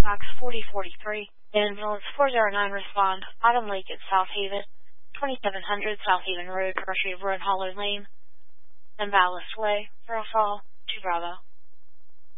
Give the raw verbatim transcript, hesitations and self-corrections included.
Fox forty forty-three. Ambulance four zero nine respond. Autumn Lake at South Haven. twenty-seven hundred South Haven Road, Grocery of Run Hollow Lane. And Ballast Way. For a fall. two Bravo.